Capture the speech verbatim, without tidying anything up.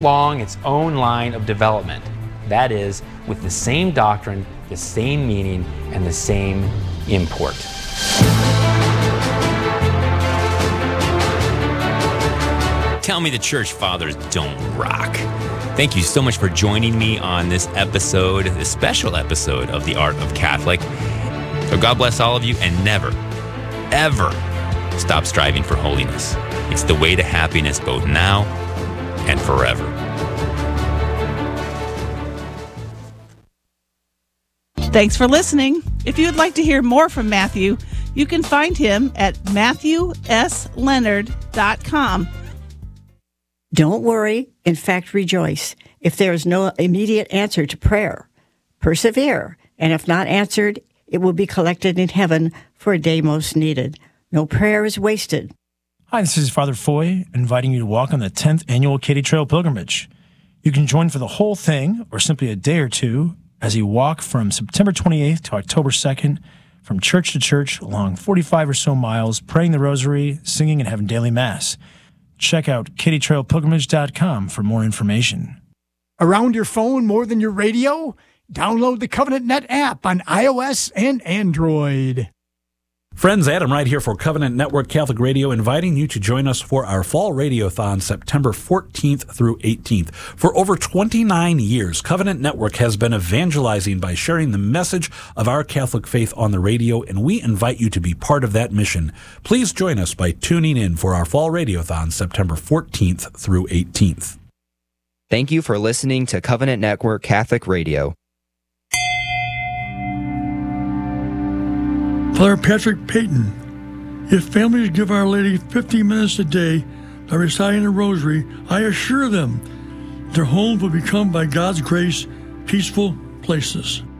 along its own line of development. That is, with the same doctrine, the same meaning, and the same import. Tell me the church fathers don't rock. Thank you so much for joining me on this episode, this special episode of The Art of Catholic. So God bless all of you, and never, ever stop striving for holiness. It's the way to happiness both now and forever. Thanks for listening. If you would like to hear more from Matthew, you can find him at matthew s leonard dot com. Don't worry, in fact rejoice, if there is no immediate answer to prayer. Persevere, and if not answered, it will be collected in heaven for a day most needed. No prayer is wasted. Hi, this is Father Foy, inviting you to walk on the tenth Annual Katy Trail Pilgrimage. You can join for the whole thing, or simply a day or two, as you walk from September twenty-eighth to October second, from church to church, along forty-five or so miles, praying the rosary, singing, and having daily Mass. Check out katy trail pilgrimage dot com for more information. Around your phone more than your radio? Download the Covenant Net app on iOS and Android. Friends, Adam Wright here for Covenant Network Catholic Radio, inviting you to join us for our Fall Radiothon September fourteenth through eighteenth. For over twenty-nine years, Covenant Network has been evangelizing by sharing the message of our Catholic faith on the radio, and we invite you to be part of that mission. Please join us by tuning in for our Fall Radiothon September fourteenth through eighteenth. Thank you for listening to Covenant Network Catholic Radio. Father Patrick Payton. If families give Our Lady fifteen minutes a day by reciting the Rosary, I assure them their homes will become, by God's grace, peaceful places.